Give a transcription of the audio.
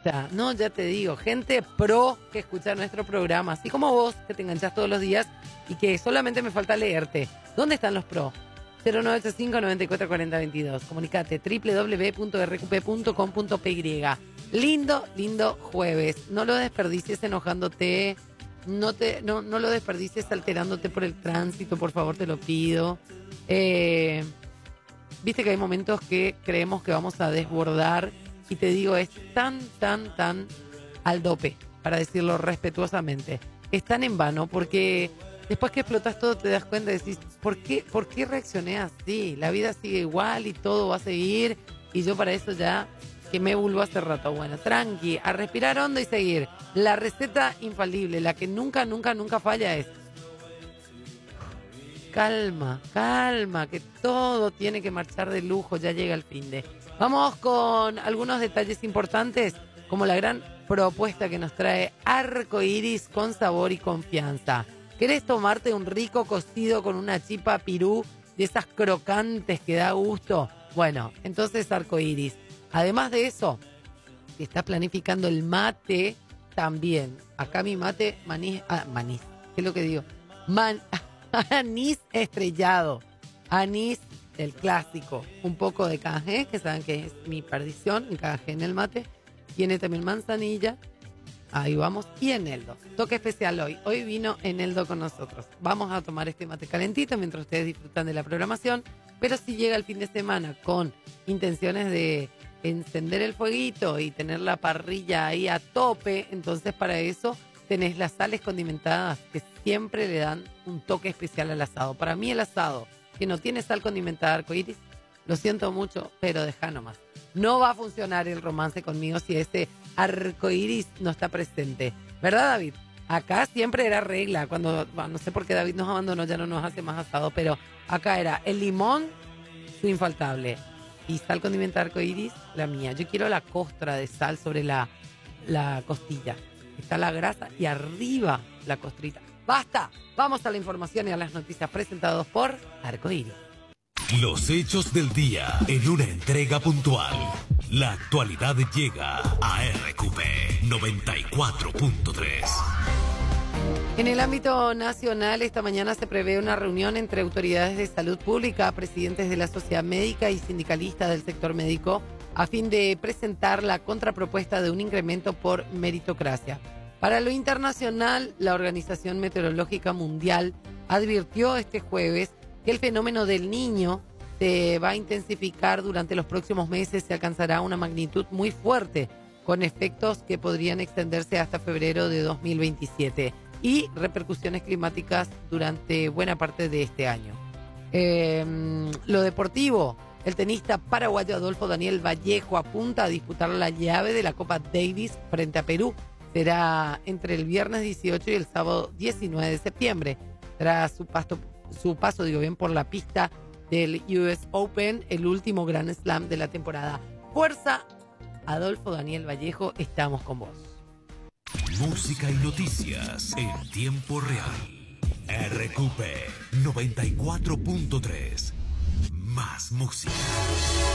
lista. No, ya te digo, gente pro que escucha nuestro programa, así como vos, que te enganchás todos los días y que solamente me falta leerte. ¿Dónde están los pro? 0985-944022. Comunicate www.rqp.com.py. Lindo jueves. No lo desperdicies enojándote. No lo desperdicies alterándote por el tránsito, por favor, te lo pido. Viste que hay momentos que creemos que vamos a desbordar y te digo, es tan al dope, para decirlo respetuosamente. Es tan en vano porque después que explotas todo te das cuenta y decís, ¿por qué reaccioné así? La vida sigue igual y todo va a seguir y yo para eso ya quemé bulbo hace rato. Bueno, tranqui, a respirar hondo y seguir. La receta infalible, la que nunca falla es calma, que todo tiene que marchar de lujo, ya llega el finde. Vamos con algunos detalles importantes, como la gran propuesta que nos trae Arcoiris con sabor y confianza. ¿Querés tomarte un rico cocido con una chipa pirú de esas crocantes que da gusto? Bueno, entonces Arcoiris. Además de eso, si estás planificando el mate, también. Acá mi mate, manís, ¿qué es lo que digo? Anís estrellado, anís el clásico, un poco de cajé, que saben que es mi perdición, el cajé en el mate, tiene también manzanilla, ahí vamos, y eneldo, toque especial hoy vino eneldo con nosotros. Vamos a tomar este mate calentito mientras ustedes disfrutan de la programación, pero si llega el fin de semana con intenciones de encender el fueguito y tener la parrilla ahí a tope, entonces para eso tenés las sales condimentadas que siempre le dan un toque especial al asado. Para mí el asado que no tiene sal condimentada Arcoiris, lo siento mucho, pero deja nomás. No va a funcionar el romance conmigo si ese Arcoiris no está presente. ¿Verdad, David? Acá siempre era regla. Cuando, no sé por qué David nos abandonó, ya no nos hace más asado, pero acá era el limón, su infaltable. Y sal condimentada Arcoiris, la mía. Yo quiero la costra de sal sobre la costilla. Está la grasa y arriba la costrita. ¡Basta! Vamos a la información y a las noticias presentados por Arcoiris. Los hechos del día en una entrega puntual. La actualidad llega a RQP 94.3. En el ámbito nacional, esta mañana se prevé una reunión entre autoridades de salud pública, presidentes de la sociedad médica y sindicalistas del sector médico, a fin de presentar la contrapropuesta de un incremento por meritocracia. Para lo internacional, la Organización Meteorológica Mundial advirtió este jueves que el fenómeno del Niño se va a intensificar durante los próximos meses, se alcanzará una magnitud muy fuerte, con efectos que podrían extenderse hasta febrero de 2027 y repercusiones climáticas durante buena parte de este año. Lo deportivo, el tenista paraguayo Adolfo Daniel Vallejo apunta a disputar la llave de la Copa Davis frente a Perú. Será entre el viernes 18 y el sábado 19 de septiembre. Tras su paso por la pista del US Open, el último Grand Slam de la temporada. Fuerza, Adolfo Daniel Vallejo, estamos con vos. Música y noticias en tiempo real. RQP 94.3. Más música.